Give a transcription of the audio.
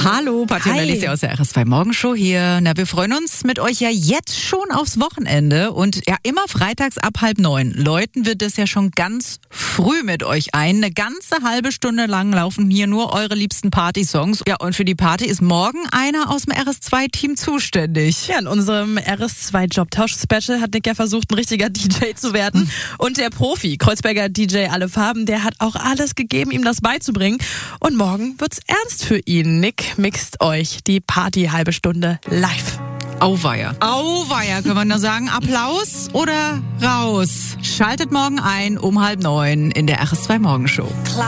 Hallo, Patrick und Alicia aus der RS2 Morgenshow hier. Na, wir freuen uns mit euch ja jetzt schon aufs Wochenende und ja immer freitags ab 8:30 läuten wir das ja schon ganz früh mit euch ein. Eine ganze halbe Stunde lang laufen hier nur eure liebsten Party-Songs. Ja, und für die Party ist morgen einer aus dem RS2-Team zuständig. Ja, in unserem RS2 Jobtausch-Special hat Nick ja versucht, ein richtiger DJ zu werden. Und der Profi, Kreuzberger DJ Alle Farben, der hat auch alles gegeben, ihm das beizubringen. Und morgen wird's ernst für ihn. Nick mixt euch die Party halbe Stunde live. Auweia. Auweia, können wir nur sagen. Applaus oder raus? Schaltet morgen ein um 8:30 in der RS2 Morgenshow.